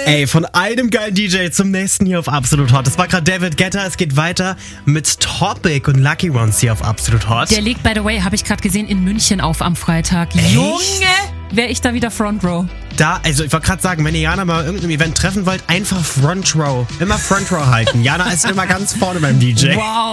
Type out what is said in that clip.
Ey, von einem geilen DJ zum nächsten hier auf Absolut Hot. Das war gerade David Guetta. Es geht weiter mit Topic und Lucky Ones hier auf Absolut Hot. Der legt, by the way, habe ich gerade gesehen, in München auf am Freitag. Echt? Junge, wäre ich da wieder Front Row. Also ich wollte gerade sagen, wenn ihr Jana mal irgendeinem Event treffen wollt, einfach Front Row. Immer Front Row halten. Jana ist immer ganz vorne beim DJ. Wow.